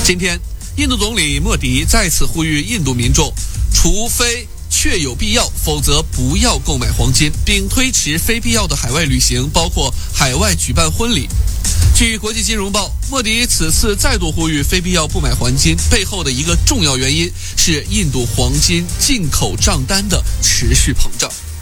今天，印度总理莫迪再次呼吁印度民众，除非确有必要，否则不要购买黄金，并推迟非必要的海外旅行，包括海外举办婚礼。据国际金融报，莫迪此次再度呼吁非必要不买黄金，背后的一个重要原因是印度黄金进口账单的持续膨胀。